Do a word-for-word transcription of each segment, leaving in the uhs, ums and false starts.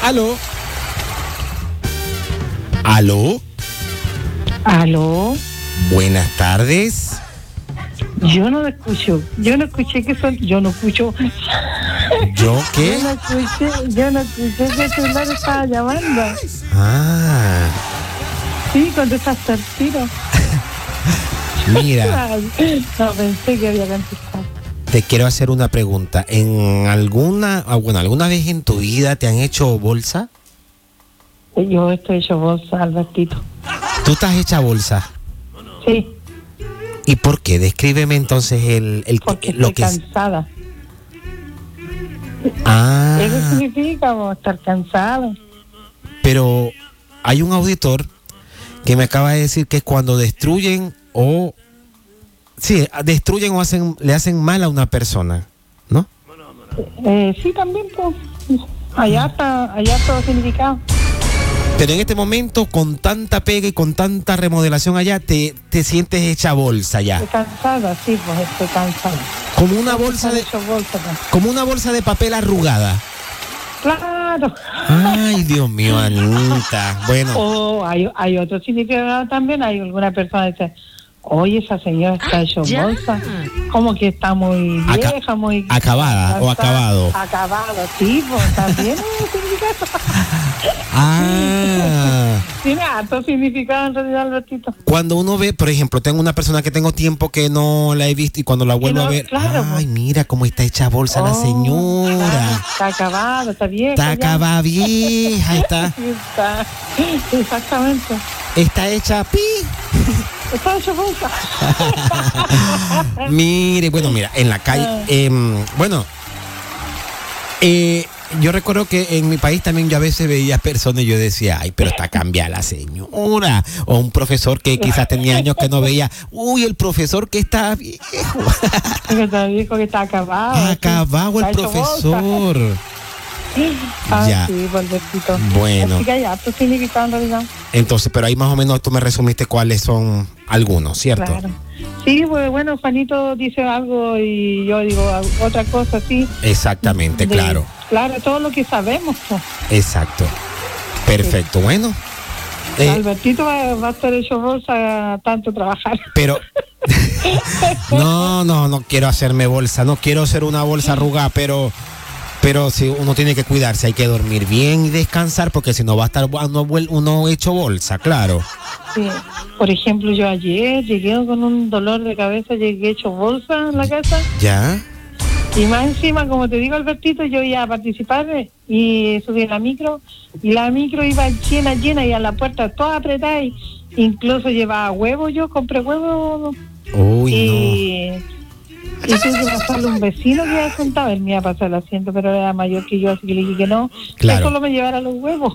Aló. Aló. Aló. Buenas tardes. Yo no lo escucho. Yo no escuché que son. Yo no escucho. ¿Yo qué? Yo no escuché. Yo no escuché que el celular estaba llamando. Ah. Sí, contestaste al tiro. Mira, No pensé que había contestado. te quiero hacer una pregunta. ¿En alguna, ah, bueno, alguna vez en tu vida te han hecho bolsa? Yo estoy hecho bolsa, Albertito. ¿Tú estás hecha bolsa? Sí, ¿Y por qué? Descríbeme entonces el, el porque lo estoy que es. cansada. Ah, Eso significa vos, estar cansado. pero hay un auditor que me acaba de decir que es cuando destruyen o sí, destruyen o hacen le hacen mal a una persona, ¿no? Eh, sí, también, pues. Allá está, allá todo significado. Pero en este momento, con tanta pega y con tanta remodelación allá, te, te sientes hecha bolsa ya. Estoy cansada, sí, pues estoy cansada. Como una bolsa de, Estoy hecho bolsa, pues. como una bolsa de papel arrugada. Claro. Ay, Dios mío, Anita. Bueno, O hay, hay otro significado también. Hay alguna persona que dice, oye, esa señora está hecho bolsa. Como que está muy Aca- vieja, muy... acabada o acabado. Acabado, sí, pues también es significado. Ah, Tiene alto significado en realidad, Albertito. cuando uno ve, por ejemplo, tengo una persona que tengo tiempo que no la he visto y cuando la vuelvo no, a ver, claro, ay, pues. mira cómo está hecha bolsa la Oh, señora. claro, está acabado, está vieja. Está ya. acabada vieja, está, Sí, está. Exactamente. está hecha pi. Está hecho bolsa. Mire, bueno, mira, en la calle, eh, bueno, eh, yo recuerdo que en mi país también yo a veces veía personas y yo decía, ay, pero está cambiada la señora. O un profesor que quizás tenía años que no veía, uy, el profesor que está viejo. Que está viejo, que está acabado. Acabado el Está hecho profesor. bolsa. Ah, Ya. sí, Albertito. Bueno. Así que hay harto significado en realidad. Entonces, pero ahí más o menos tú me resumiste cuáles son algunos, ¿cierto? Claro. Sí, pues bueno, Juanito dice algo y yo digo otra cosa, sí. Exactamente, De- claro. Claro, todo lo que sabemos. Pues. Exacto. Perfecto, bueno. Eh, Albertito va, va a estar hecho bolsa tanto trabajar. pero no, no, no quiero hacerme bolsa, no quiero ser una bolsa arrugada, pero pero si uno tiene que cuidarse, hay que dormir bien y descansar porque si no va a estar uno, vuel- uno hecho bolsa, claro. Sí. Por ejemplo, yo ayer llegué con un dolor de cabeza, llegué hecho bolsa en la casa. ¿Ya? Y más encima, como te digo, Albertito, yo iba a participar y subí en la micro, y la micro iba llena, llena, y a la puerta toda apretada, y incluso llevaba huevos, yo compré huevos, Uy, y, y tuve que pasarle un vecino que iba sentado, él me iba a pasar el asiento, pero era mayor que yo, así que le dije que no, Claro. que solo me llevara los huevos.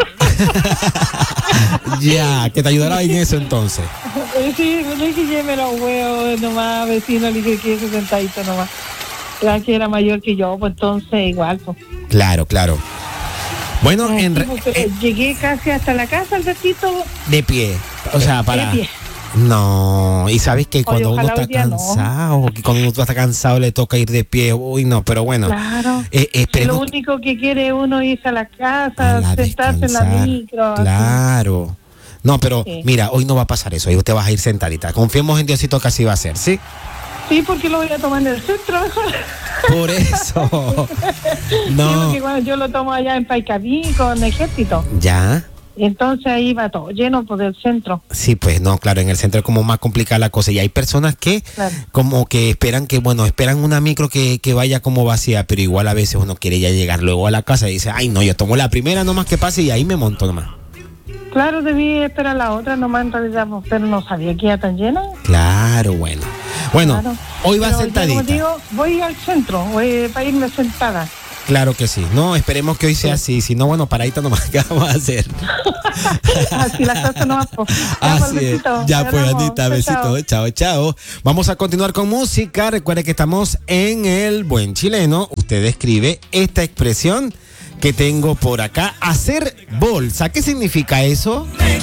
no. Ya, que te ayudará en eso entonces. Sí, le dije, lléveme los huevos nomás, vecino, le dije que ese sentadito nomás. Ya que era mayor que yo, pues entonces igual, pues. Claro, claro. Bueno, Ay, en re- pues, pero eh, llegué casi hasta la casa, Albertito, de pie. O sea, para... de pie. No, y sabes que cuando uno ojalá está hoy día no. cansado, que cuando uno está cansado le toca ir de pie, uy, no, pero bueno. Claro. Eh, Si esperemos lo único que quiere uno es irse a la casa, a la sentarse en la descansar. micro. así. Claro. No, pero Sí. mira, hoy no va a pasar eso, hoy te vas a ir sentadita. Confiemos en Diosito que así va a ser, ¿sí? Sí, porque lo voy a tomar en el centro mejor. Por eso. Sí, No. porque cuando yo lo tomo allá en Paicaví con Ejército. ¿Ya? Y entonces ahí va todo lleno por el centro. Sí, pues no, claro, en el centro es como más complicada la cosa y hay personas que Claro. como que esperan que, bueno, esperan una micro que, que vaya como vacía, pero igual a veces uno quiere ya llegar luego a la casa y dice, ay no, yo tomo la primera nomás que pase y ahí me monto nomás. Claro, debí esperar la otra nomás en realidad, pero no sabía que iba tan llena. Claro, bueno. Bueno, Claro. hoy va Pero yo, sentadita. como digo, voy al centro, voy para irme sentada. Claro que sí. No, esperemos que hoy sea así. Si no, bueno, paradita nomás, ¿qué vamos a hacer? Así las cosas no pues. Ya, Así pues, es. besito. Ya Te pues, hablamos. Anita, Chao, besito. chao. Chao, chao. Vamos a continuar con música. Recuerde que estamos en El Buen Chileno. Usted escribe esta expresión que tengo por acá. Hacer bolsa. ¿Qué significa eso?